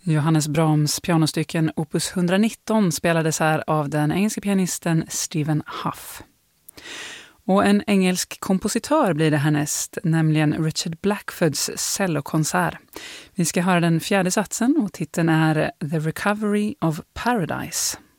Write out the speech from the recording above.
Johannes Brahms pianostycken opus 119 spelades här av den engelska pianisten Stephen Hough. Och en engelsk kompositör blir det härnäst, nämligen Richard Blackfords cellokonsert. Vi ska höra den fjärde satsen och titeln är The Recovery of Paradise.